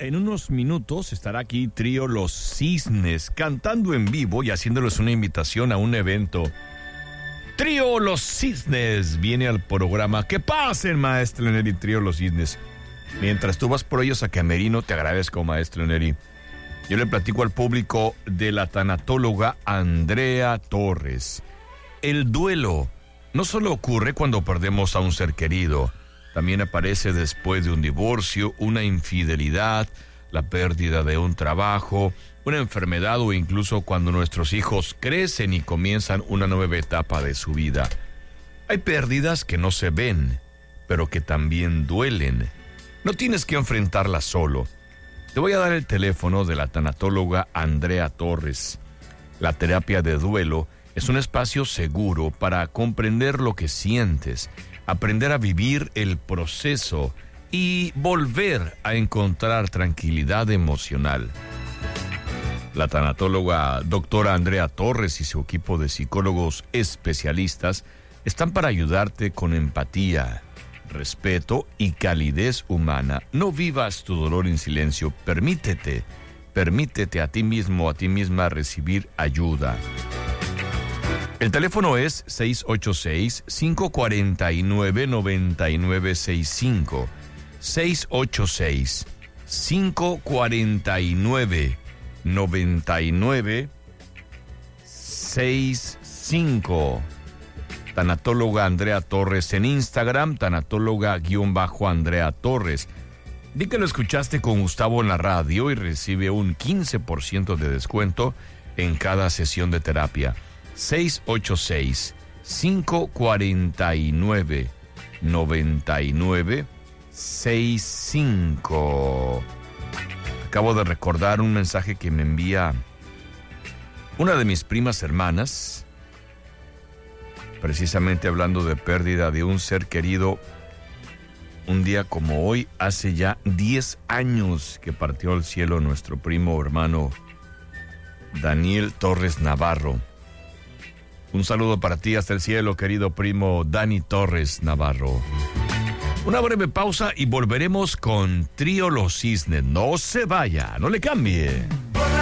en unos minutos estará aquí Trío Los Cisnes cantando en vivo y haciéndoles una invitación a un evento. Trío Los Cisnes viene al programa. Que pasen, maestro Neri, Trío Los Cisnes. Mientras tú vas por ellos a Camerino, te agradezco, maestro Neri. Yo le platico al público de la tanatóloga Andrea Torres. El duelo no solo ocurre cuando perdemos a un ser querido, también aparece después de un divorcio, una infidelidad, la pérdida de un trabajo, una enfermedad o incluso cuando nuestros hijos crecen y comienzan una nueva etapa de su vida. Hay pérdidas que no se ven, pero que también duelen. No tienes que enfrentarlas solo. Te voy a dar el teléfono de la tanatóloga Andrea Torres. La terapia de duelo es un espacio seguro para comprender lo que sientes, aprender a vivir el proceso y volver a encontrar tranquilidad emocional. La tanatóloga doctora Andrea Torres y su equipo de psicólogos especialistas están para ayudarte con empatía, respeto y calidez humana. No vivas tu dolor en silencio. Permítete a ti mismo, a ti misma recibir ayuda. El teléfono es 686-549-9965. 686-549-9965. Tanatóloga Andrea Torres en Instagram, tanatóloga_Andrea Torres. Di que lo escuchaste con Gustavo en la radio y recibe un 15% de descuento en cada sesión de terapia. 686-549-9965. Acabo de recordar un mensaje que me envía una de mis primas hermanas, precisamente hablando de pérdida de un ser querido. Un día como hoy, hace ya 10 años que partió al cielo nuestro primo hermano Daniel Torres Navarro. Un saludo para ti hasta el cielo, querido primo Dani Torres Navarro. Una breve pausa y volveremos con Trío Los Cisnes. No se vaya, no le cambie.